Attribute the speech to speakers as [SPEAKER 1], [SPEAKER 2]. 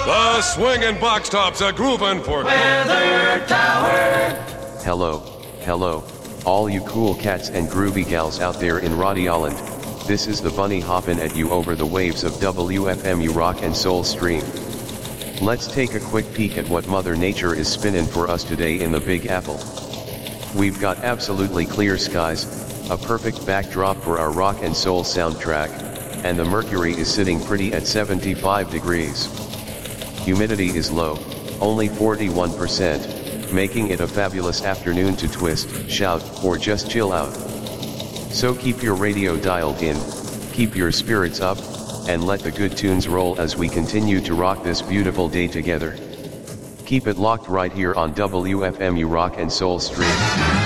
[SPEAKER 1] The swinging box tops a groovin' for
[SPEAKER 2] Weather Tower.
[SPEAKER 3] Hello, all you cool cats and groovy gals out there in Rhode Island. This is the bunny hoppin' at you over the waves of WFMU Rock and Soul Stream. Let's take a quick peek at what Mother Nature is spinning for us today in the Big Apple. We've got absolutely clear skies, a perfect backdrop for our rock and soul soundtrack, and the mercury is sitting pretty at 75 degrees. Humidity is low, only 41%, making it a fabulous afternoon to twist, shout, or just chill out. So keep your radio dialed in, keep your spirits up, and let the good tunes roll as we continue to rock this beautiful day together. Keep it locked right here on WFMU Rock and Soul Stream.